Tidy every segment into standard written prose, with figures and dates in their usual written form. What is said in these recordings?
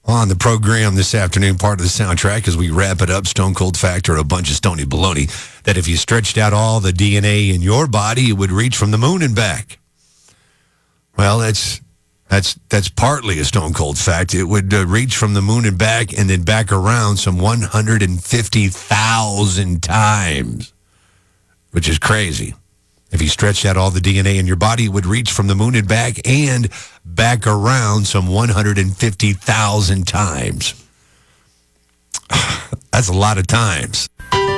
On the program this afternoon, part of the soundtrack, as we wrap it up, Stone Cold Fact or a bunch of stony baloney, that if you stretched out all the DNA in your body, it would reach from the moon and back. Well, that's partly a Stone Cold Fact. It would reach from the moon and back and then back around some 150,000 times, which is crazy. If you stretched out all the DNA in your body, it would reach from the moon and back around some 150,000 times. That's a lot of times.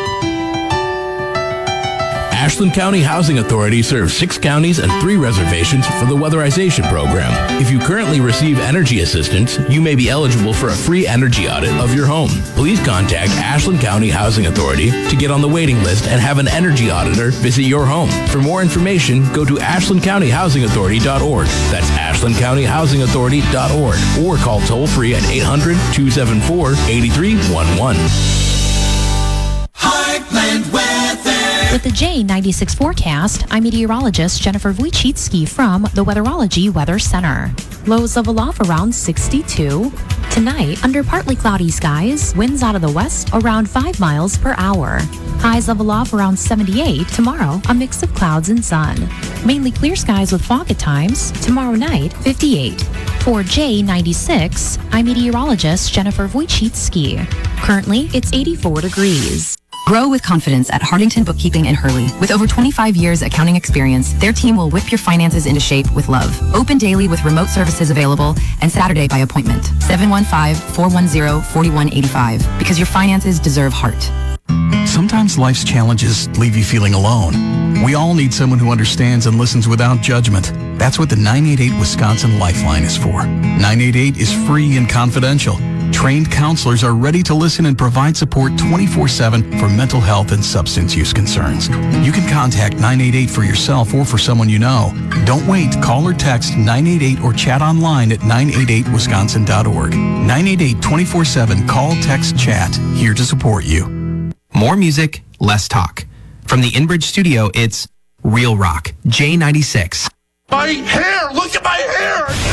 Ashland County Housing Authority serves 6 counties and 3 reservations for the weatherization program. If you currently receive energy assistance, you may be eligible for a free energy audit of your home. Please contact Ashland County Housing Authority to get on the waiting list and have an energy auditor visit your home. For more information, go to ashlandcountyhousingauthority.org. That's ashlandcountyhousingauthority.org. Or call toll-free at 800-274-8311. Heartland Weather. With the J96 forecast, I'm meteorologist Jennifer Wojcicki from the Weatherology Weather Center. Lows level off around 62. Tonight, under partly cloudy skies, winds out of the west around 5 miles per hour. Highs level off around 78. Tomorrow, a mix of clouds and sun. Mainly clear skies with fog at times. Tomorrow night, 58. For J96, I'm meteorologist Jennifer Wojcicki. Currently, it's 84 degrees. Grow with confidence at Hartington Bookkeeping in Hurley. With over 25 years accounting experience, their team will whip your finances into shape with love. Open daily with remote services available and Saturday by appointment. 715-410-4185. Because your finances deserve heart. Sometimes life's challenges leave you feeling alone. We all need someone who understands and listens without judgment. That's what the 988 Wisconsin Lifeline is for. 988 is free and confidential. Trained counselors are ready to listen and provide support 24/7 for mental health and substance use concerns. You can contact 988 for yourself or for someone you know. Don't wait. Call or text 988 or chat online at 988wisconsin.org. 988 24/7. Call, text, chat. Here to support you. More music, less talk. From the Inbridge studio, it's Real Rock, J96. My hair! Look at my hair!